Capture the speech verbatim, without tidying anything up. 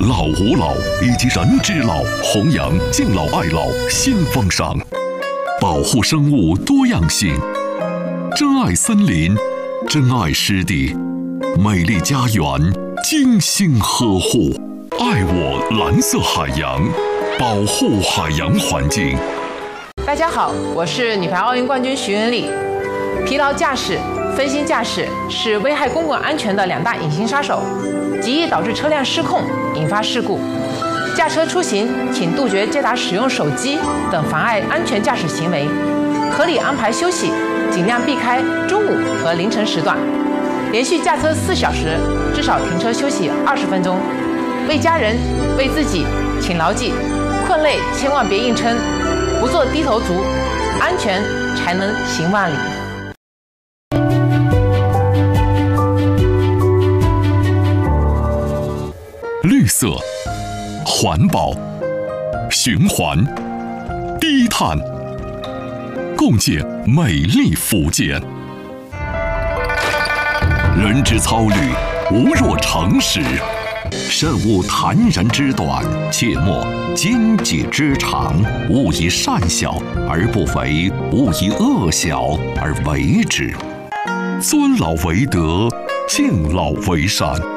老吾老以及人之老，弘扬敬老爱老新风尚，保护生物多样性，珍爱森林，珍爱湿地，美丽家园精心呵护，爱我蓝色海洋，保护海洋环境。 大家好，我是女排奥运冠军徐文丽。疲劳驾驶、分心驾驶是危害公共安全的两大隐形杀手，极易导致车辆失控，引发事故。驾车出行，请杜绝接打使用手机等妨碍安全驾驶行为，合理安排休息，尽量避开中午和凌晨时段。连续驾车四小时，至少停车休息二十分钟。为家人、为自己，请牢记：困累千万别硬撑，不做低头族，安全才能行万里。 绿色、环保、循环、低碳，共建美丽福建。人之操虑，无若诚实；慎勿谈人之短，切莫奸己之长。勿以善小而不为，勿以恶小而为之。尊老为德，敬老为善。